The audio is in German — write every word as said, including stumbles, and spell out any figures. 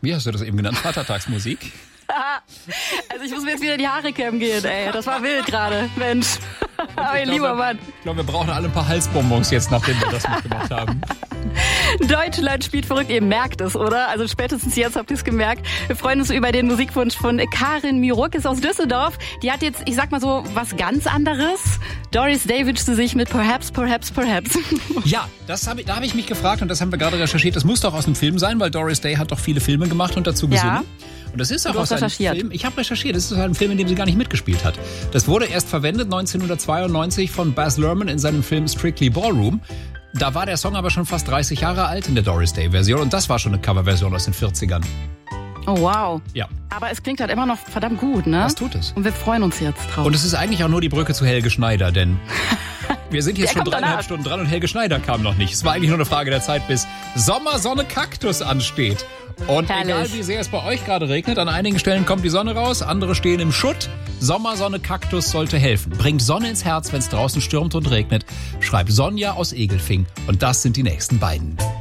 Wie hast du das eben genannt? Vatertagsmusik? Also ich muss mir jetzt wieder in die Haare kämmen gehen, ey. Das war wild gerade, Mensch. Aber ihr lieber Mann. Ich glaube, wir brauchen alle ein paar Halsbonbons jetzt, nachdem wir das mitgemacht haben. Deutschland spielt verrückt, ihr merkt es, oder? Also spätestens jetzt habt ihr es gemerkt. Wir freuen uns über den Musikwunsch von Karin Mirokes aus Düsseldorf. Die hat jetzt, ich sag mal so, was ganz anderes. Doris Day wünschte sich mit Perhaps, Perhaps, Perhaps. Ja, das hab ich, da habe ich mich gefragt und das haben wir gerade recherchiert. Das muss doch aus einem Film sein, weil Doris Day hat doch viele Filme gemacht und dazu gesungen. Ja. Und das ist auch du aus hast einem recherchiert. Film. Ich habe recherchiert. Das ist aus einem Film, in dem sie gar nicht mitgespielt hat. Das wurde erst verwendet neunzehnhundertzweiundneunzig von Baz Luhrmann in seinem Film Strictly Ballroom. Da war der Song aber schon fast dreißig Jahre alt in der Doris Day Version und das war schon eine Coverversion aus den vierzigern. Oh wow. Ja. Aber es klingt halt immer noch verdammt gut, ne? Das tut es. Und wir freuen uns jetzt drauf. Und es ist eigentlich auch nur die Brücke zu Helge Schneider, denn wir sind jetzt Der schon kommt dreieinhalb danach. Stunden dran und Helge Schneider kam noch nicht. Es war eigentlich nur eine Frage der Zeit, bis Sommersonne Kaktus ansteht. Und Herrlich. egal wie sehr es bei euch gerade regnet, an einigen Stellen kommt die Sonne raus, andere stehen im Schutt. Sommersonne Kaktus sollte helfen. Bringt Sonne ins Herz, wenn es draußen stürmt und regnet. Schreibt Sonja aus Egelfing. Und das sind die nächsten beiden.